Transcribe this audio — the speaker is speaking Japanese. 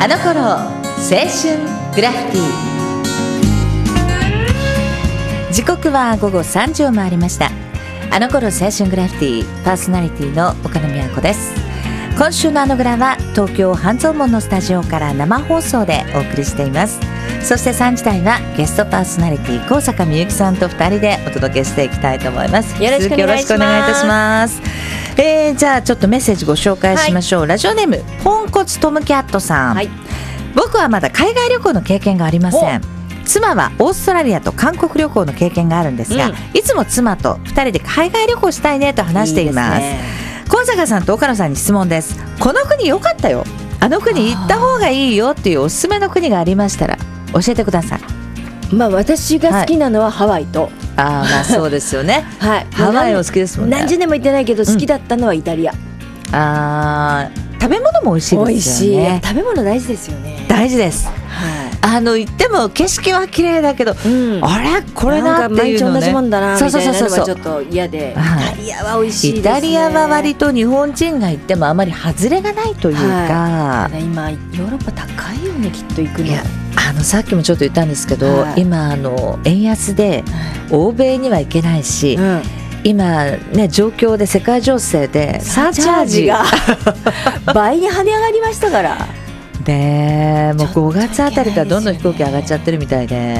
あの頃青春グラフィティ。時刻は午後3時を回りました。あの頃青春グラフィティパーソナリティの岡野美和子です。今週のあのグラは東京半蔵門のスタジオから生放送でお送りしています。そして3時台はゲストパーソナリティ高坂みゆきさんと2人でお届けしていきたいと思います。 よろしくお願いします。 いたします。じゃあちょっとメッセージご紹介しましょう、ラジオネームポンコツトムキャットさん、僕はまだ海外旅行の経験がありません。妻はオーストラリアと韓国旅行の経験があるんですが、いつも妻と2人で海外旅行したいねと話しています。高坂さんと岡野さんに質問です。この国良かったよ、あの国行った方がいいよっていうおすすめの国がありましたら教えてください。 私が好きなのはハワイと、 まあそうですよね、ハワイお好きですもんね。 何十年も行ってないけど好きだったのはイタリア、 食べ物も美味しいですよね。 食べ物大事ですよね。 大事です、行っても景色は綺麗だけど、あれこれなっていうのね、 毎日同じもんだなみたいなのはちょっと嫌で、 イタリアは美味しいですね。イタリアは割と日本人が行ってもあまり外れがないというか、 今ヨーロッパ高いよね、きっと行くの。 いやさっきもちょっと言ったんですけど、今円安で欧米には行けないし、今ね状況で世界情勢でサーチャージが倍に跳ね上がりましたから。 でもう5月あたりからどんどん飛行機上がっちゃってるみたいで、